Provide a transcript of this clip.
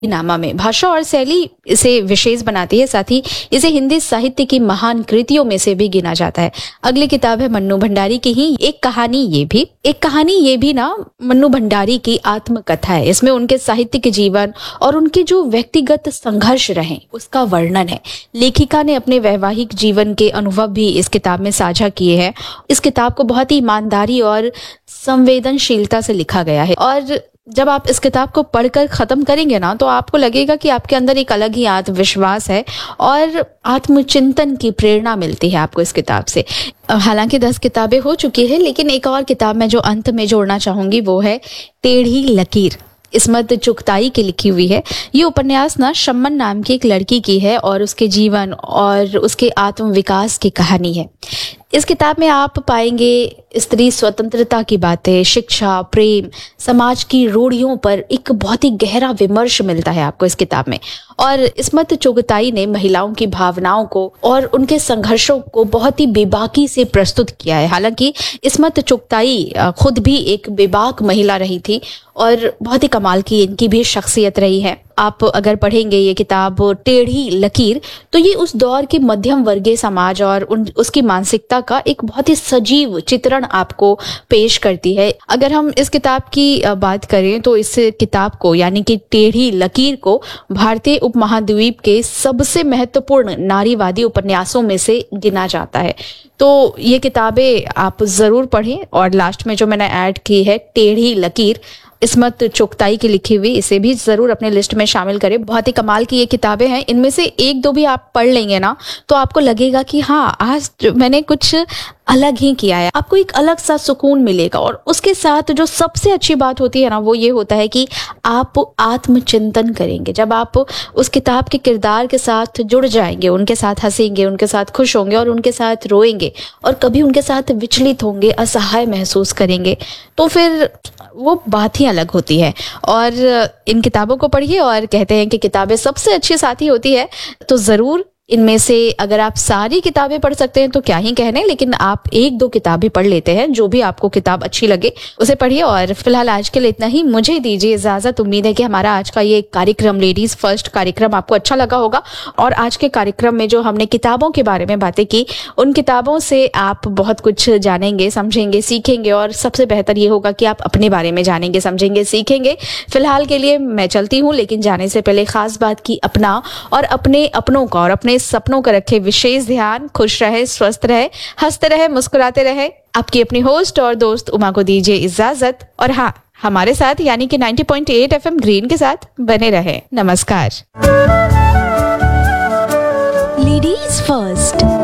नामा में भाषा और शैली इसे विशेष बनाती है, साथ ही इसे हिंदी साहित्य की महान कृतियों में से भी गिना जाता है। अगली किताब है मन्नू भंडारी की ही एक कहानी ये भी ना मन्नू भंडारी की आत्मकथा है। इसमें उनके साहित्यिक जीवन और उनके जो व्यक्तिगत संघर्ष रहे उसका वर्णन है। लेखिका ने अपने वैवाहिक जीवन के अनुभव भी इस किताब में साझा किए हैं। इस किताब को बहुत ही ईमानदारी और संवेदनशीलता से लिखा गया है, और जब आप इस किताब को पढ़कर खत्म करेंगे ना तो आपको लगेगा कि आपके अंदर एक अलग ही आत्मविश्वास है और आत्मचिंतन की प्रेरणा मिलती है आपको इस किताब से। हालांकि 10 किताबें हो चुकी है, लेकिन एक और किताब मैं जो अंत में जोड़ना चाहूंगी वो है टेढ़ी लकीर, इस्मत चुगताई की लिखी हुई है। ये उपन्यास ना शम्मन नाम की एक लड़की की है और उसके जीवन और उसके आत्मविकास की कहानी है। इस किताब में आप पाएंगे स्त्री स्वतंत्रता की बातें, शिक्षा, प्रेम, समाज की रूढ़ियों पर एक बहुत ही गहरा विमर्श मिलता है आपको इस किताब में। और इस्मत चुगताई ने महिलाओं की भावनाओं को और उनके संघर्षों को बहुत ही बेबाकी से प्रस्तुत किया है। हालांकि इस्मत चुगताई खुद भी एक बेबाक महिला रही थी और बहुत ही कमाल की इनकी भी शख्सियत रही है। आप अगर पढ़ेंगे ये किताब टेढ़ी लकीर तो ये उस दौर के मध्यम वर्गीय समाज और उसकी मानसिकता का एक बहुत ही सजीव चित्रण आपको पेश करती है। अगर हम इस किताब की बात करें तो इस किताब को यानी कि टेढ़ी लकीर को भारतीय उपमहाद्वीप के सबसे महत्वपूर्ण नारीवादी उपन्यासों में से गिना जाता है। तो ये किताबें आप जरूर पढ़ें। और लास्ट में जो मैंने ऐड की है टेढ़ी लकीर इस्मत चुगताई की लिखी हुई, इसे भी जरूर अपने लिस्ट में शामिल करें। बहुत ही कमाल की ये किताबें हैं। इनमें से एक दो भी आप पढ़ लेंगे ना तो आपको लगेगा कि हाँ आज मैंने कुछ अलग ही किया है, आपको एक अलग सा सुकून मिलेगा। और उसके साथ जो सबसे अच्छी बात होती है ना वो ये होता है कि आप आत्मचिंतन करेंगे। जब आप उस किताब के किरदार के साथ जुड़ जाएंगे, उनके साथ हंसेंगे, उनके साथ खुश होंगे और उनके साथ रोएंगे और कभी उनके साथ विचलित होंगे, असहाय महसूस करेंगे, तो फिर वो बात ही अलग होती है। और इन किताबों को पढ़िए। और कहते हैं कि किताबें सबसे अच्छी साथी होती है, तो जरूर इनमें से अगर आप सारी किताबें पढ़ सकते हैं तो क्या ही कहने, लेकिन आप एक दो किताबें पढ़ लेते हैं, जो भी आपको किताब अच्छी लगे उसे पढ़िए। और फिलहाल आज के लिए इतना ही, मुझे दीजिए इजाजत। उम्मीद है कि हमारा आज का ये कार्यक्रम लेडीज फर्स्ट कार्यक्रम आपको अच्छा लगा होगा। और आज के कार्यक्रम में जो हमने किताबों के बारे में बातें की, उन किताबों से आप बहुत कुछ जानेंगे, समझेंगे, सीखेंगे और सबसे बेहतर ये होगा कि आप अपने बारे में जानेंगे, समझेंगे, सीखेंगे। फिलहाल के लिए मैं चलती हूँ, लेकिन जाने से पहले खास बात की अपना और अपने अपनों का और अपने सपनों का रखे विशेष ध्यान। खुश रहे, स्वस्थ रहे, हंसते रहे, मुस्कुराते रहे। आपकी अपनी होस्ट और दोस्त उमा को दीजिए इजाजत। और हाँ, हमारे साथ यानी कि 90.8 FM ग्रीन के साथ बने रहे। नमस्कार। Ladies first.